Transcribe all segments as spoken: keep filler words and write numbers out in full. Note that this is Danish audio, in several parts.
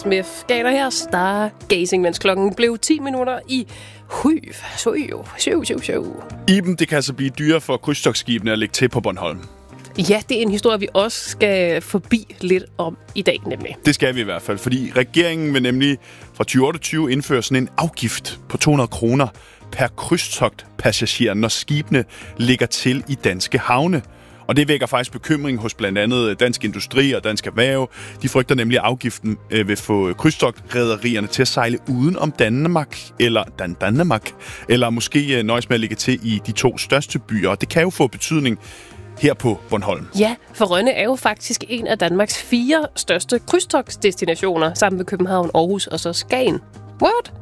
Smith gav dig her Stargazing, mens klokken blev ti minutter i syv. Syv, syv, syv, syv. Iben, det kan altså blive dyre for krydstogtskibene at lægge til på Bornholm. Ja, det er en historie, vi også skal forbi lidt om i dag, nemlig. Det skal vi i hvert fald, fordi regeringen vil nemlig fra tyve otteogtyve indføre sådan en afgift på to hundrede kroner per krydstogtpassager, når skibene ligger til i danske havne. Og det vækker faktisk bekymring hos blandt andet Dansk Industri og Dansk Erhverv. De frygter nemlig, at afgiften øh, vil få krydstogtrederierne til at sejle uden om Danmark, eller Dan Danmark, eller måske øh, nøjes med at ligge til i de to største byer. Og det kan jo få betydning her på Bornholm. Ja, for Rønne er jo faktisk en af Danmarks fire største krydstogtsdestinationer, sammen med København, Aarhus og så Skagen. What?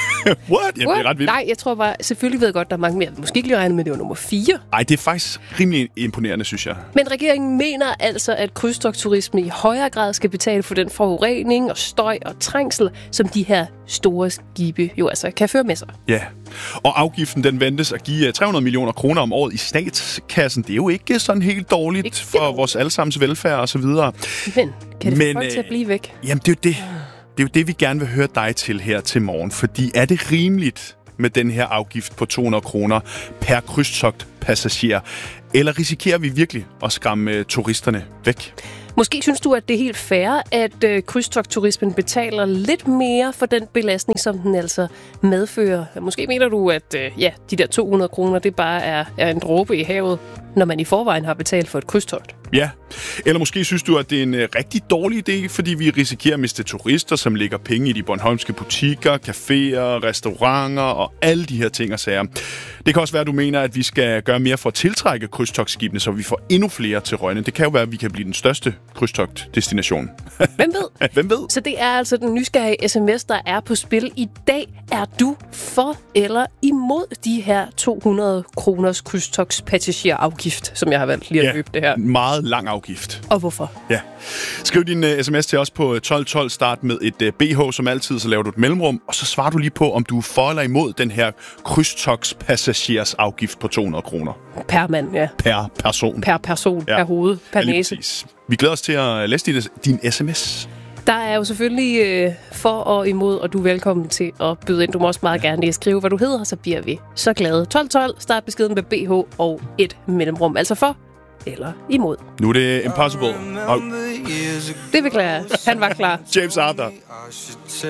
What? Jeg What? bliver ret vildt. Nej, jeg tror bare, selvfølgelig ved jeg godt, der er mange mere. Måske ikke lige regnet med, det var nummer fire. Ej, det er faktisk rimelig imponerende, synes jeg. Men regeringen mener altså, at krydstogtturisme i højere grad skal betale for den forurening og støj og trængsel, som de her store skibe jo altså kan føre med sig. Ja, og afgiften den ventes at give tre hundrede millioner kroner om året i statskassen. Det er jo ikke sådan helt dårligt ikke for vores allesammens velfærd og så videre. Men kan det få Men, folk til at blive væk? Jamen, det er jo det. Det er jo det, vi gerne vil høre dig til her til morgen. Fordi er det rimeligt med den her afgift på to hundrede kroner per krydstogtpassager? Eller risikerer vi virkelig at skræmme turisterne væk? Måske synes du, at det er helt fair, at øh, krydstogtturismen betaler lidt mere for den belastning, som den altså medfører. Måske mener du, at øh, ja, de der to hundrede kroner, det bare er, er en dråbe i havet, når man i forvejen har betalt for et krydstogt. Ja, eller måske synes du, at det er en øh, rigtig dårlig idé, fordi vi risikerer at miste turister, som lægger penge i de bornholmske butikker, caféer, restauranter og alle de her ting og sager. Det kan også være, at du mener, at vi skal gøre mere for at tiltrække krydstogtskibene, så vi får endnu flere til Rønne. Det kan jo være, at vi kan blive den største krydstogtdestination. Hvem ved? Hvem ved? Så det er altså den nysgerrige sms, der er på spil i dag. Er du for eller imod de her to hundrede kroners krydstogtspassagerafgift, som jeg har valgt lige at Ja, løbe det her? meget lang afgift. Og hvorfor? Ja. Skriv din uh, sms til os på tolv tolv. Start med et uh, B H som altid, så laver du et mellemrum, og så svarer du lige på, om du er for eller imod den her krydstogtspassagersafgift afgift på to hundrede kroner. Per mand, ja. Per person. Per person, ja. Per hoved, per ja, næse. Præcis. Vi glæder os til at læse din, din sms. Der er jo selvfølgelig øh, for og imod, og du er velkommen til at byde ind. Du må også meget gerne lige skrive, hvad du hedder, så bliver vi så glade. tolv tolv, start beskeden med B H og et mellemrum. Altså for eller imod. Nu er det Impossible. Og det beklager jeg. Han var klar. James Arthur.